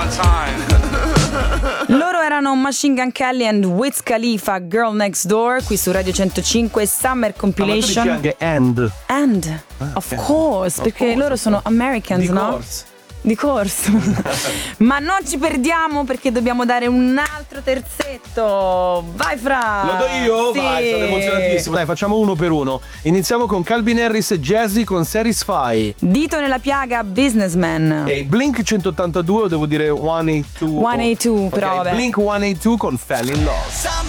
Loro erano Machine Gun Kelly and Wiz Khalifa, Girl Next Door, qui su Radio 105 Summer Compilation. Ma tu dici anche And, of course, perché loro sono Americans, di no? course. Di corso. Ma non ci perdiamo perché dobbiamo dare un altro terzetto. Vai Fra. Lo do io? Sì. Vai, sono emozionatissimo. Dai, facciamo uno per uno. Iniziamo con Calvin Harris e Jazzy con Satisfy. Dito nella piaga, Businessman. E Blink 182, o devo dire 182? 182, però Ok, vabbè. Blink 182 con Fell in Love.